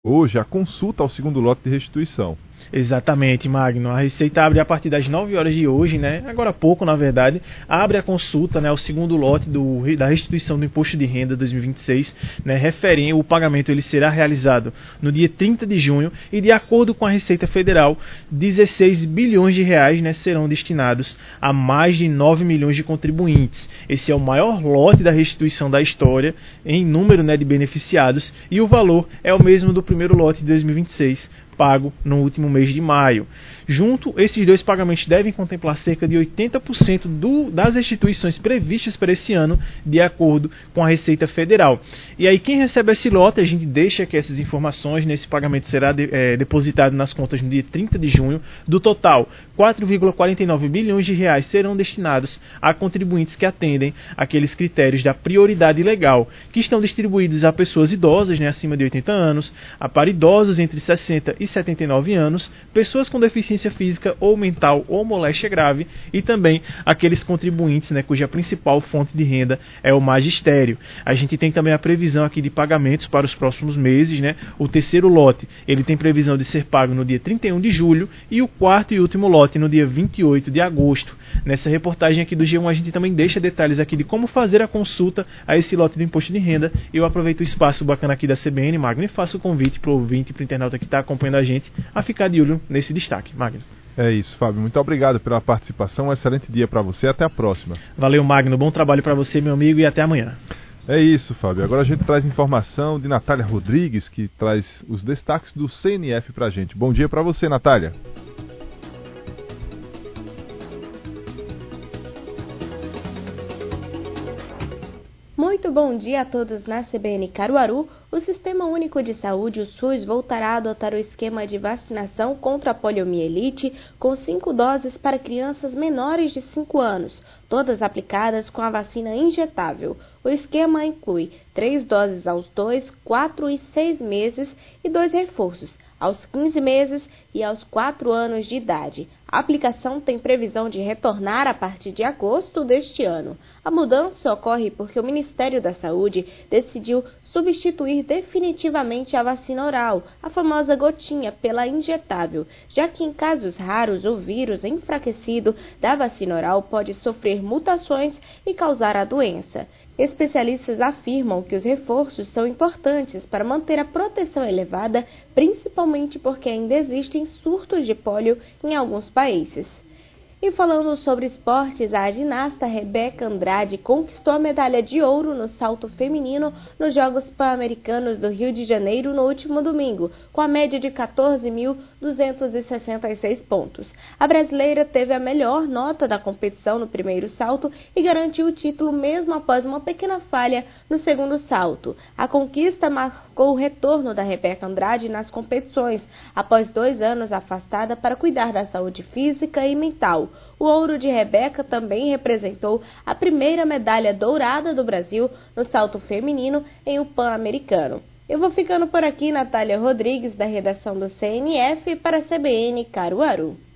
hoje a consulta ao segundo lote de restituição. Exatamente, Magno. A Receita abre a partir das 9 horas de hoje, né? Agora há pouco, na verdade, abre a consulta, né, ao segundo lote da restituição do Imposto de Renda 2026, né, referente, o pagamento ele será realizado no dia 30 de junho e, de acordo com a Receita Federal, 16 bilhões de reais, né, serão destinados a mais de 9 milhões de contribuintes. Esse é o maior lote da restituição da história em número, né, de beneficiados, e o valor é o mesmo do primeiro lote de 2026, pago no último mês de maio. Junto, esses dois pagamentos devem contemplar cerca de 80% das restituições previstas para esse ano, de acordo com a Receita Federal. E aí, quem recebe esse lote, a gente deixa que essas informações nesse pagamento será depositado nas contas no dia 30 de junho. Do total, 4,49 bilhões de reais serão destinados a contribuintes que atendem aqueles critérios da prioridade legal, que estão distribuídos a pessoas idosas, né, acima de 80 anos, para idosos entre 60 e 79 anos, pessoas com deficiência física ou mental ou moléstia grave, e também aqueles contribuintes, né, cuja principal fonte de renda é o magistério. A gente tem também a previsão aqui de pagamentos para os próximos meses, né? O terceiro lote ele tem previsão de ser pago no dia 31 de julho e o quarto e último lote no dia 28 de agosto. Nessa reportagem aqui do G1 a gente também deixa detalhes aqui de como fazer a consulta a esse lote do imposto de renda. Eu aproveito o espaço bacana aqui da CBN, Magno, e faço o convite para o ouvinte, para o internauta que está acompanhando a gente, a ficar de olho nesse destaque. Magno. É isso, Fábio. Muito obrigado pela participação. Um excelente dia para você. Até a próxima. Valeu, Magno. Bom trabalho para você, meu amigo, e até amanhã. É isso, Fábio. Agora a gente traz informação de Natália Rodrigues, que traz os destaques do CNF para a gente. Bom dia para você, Natália. Muito bom dia a todos na CBN Caruaru. O Sistema Único de Saúde, o SUS, voltará a adotar o esquema de vacinação contra a poliomielite com 5 doses para crianças menores de 5 anos, todas aplicadas com a vacina injetável. O esquema inclui 3 doses aos 2, 4 e 6 meses e 2 reforços, aos 15 meses e aos 4 anos de idade. A aplicação tem previsão de retornar a partir de agosto deste ano. A mudança ocorre porque o Ministério da Saúde decidiu substituir definitivamente a vacina oral, a famosa gotinha, pela injetável, já que em casos raros o vírus enfraquecido da vacina oral pode sofrer mutações e causar a doença. Especialistas afirmam que os reforços são importantes para manter a proteção elevada, principalmente porque ainda existem surtos de pólio em alguns países. E falando sobre esportes, a ginasta Rebeca Andrade conquistou a medalha de ouro no salto feminino nos Jogos Pan-Americanos do Rio de Janeiro no último domingo, com a média de 14.266 pontos. A brasileira teve a melhor nota da competição no primeiro salto e garantiu o título mesmo após uma pequena falha no segundo salto. A conquista marcou o retorno da Rebeca Andrade nas competições, após 2 anos afastada para cuidar da saúde física e mental. O ouro de Rebeca também representou a primeira medalha dourada do Brasil no salto feminino em um Pan-Americano. Eu vou ficando por aqui, Natália Rodrigues, da redação do CNF, para a CBN Caruaru.